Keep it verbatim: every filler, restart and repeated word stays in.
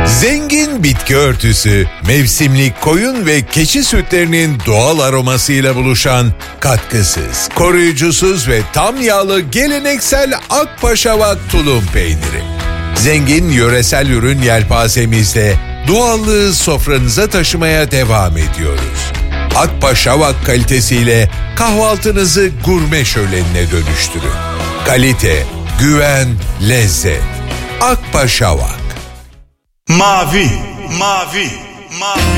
Zengin bitki örtüsü, mevsimlik koyun ve keçi sütlerinin doğal aromasıyla buluşan katkısız, koruyucusuz ve tam yağlı geleneksel Akpaşavak tulum peyniri. Zengin yöresel ürün yelpazemizle doğallığı sofranıza taşımaya devam ediyoruz. Akpaşavak kalitesiyle kahvaltınızı gurme şölenine dönüştürün. Kalite, güven, lezzet. Akpaşavak. Mavi, mavi, mavi.